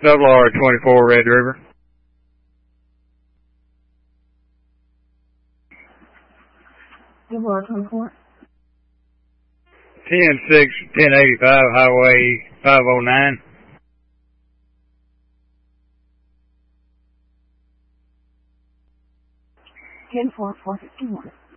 Double R24 Red River. 24. 10-6-1085 Highway 509. Ten 4 451.